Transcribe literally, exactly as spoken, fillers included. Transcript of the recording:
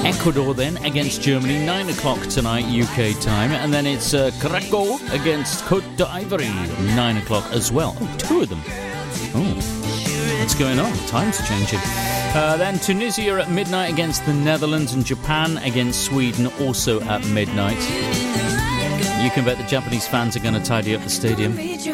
Ecuador then against Germany, nine o'clock tonight U K time, and then it's uh, Krakow against Cote d'Ivory, nine o'clock as well. Oh, two of them. Oh, what's going on? Time's changing. Uh, then Tunisia at midnight against the Netherlands, and Japan against Sweden also at midnight. You can bet the Japanese fans are going to tidy up the stadium.